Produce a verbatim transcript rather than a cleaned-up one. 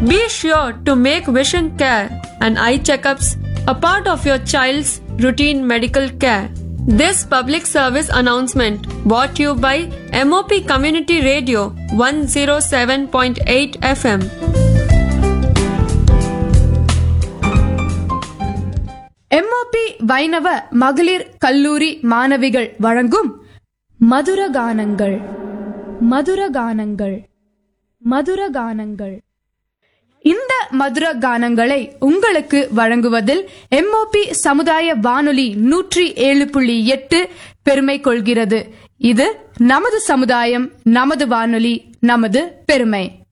Be sure to make vision care and eye checkups a part of your child's routine medical care. This public service announcement brought to you by M O P Community Radio one oh seven point eight F M. MOP வைணவ மகளிர் கல்லூரி மாணவிகள் வழங்கும் மதுரகானங்கள் மதுரகானங்கள் மதுரகானங்கள் இந்த மதுர கானங்களை உங்களுக்கு வழங்குவதில் எம்ஓபி சமுதாய வானொலி நூற்றி ஏழு புள்ளி எட்டு பெருமை கொள்கிறது. இது நமது சமுதாயம், நமது வானொலி, நமது பெருமை.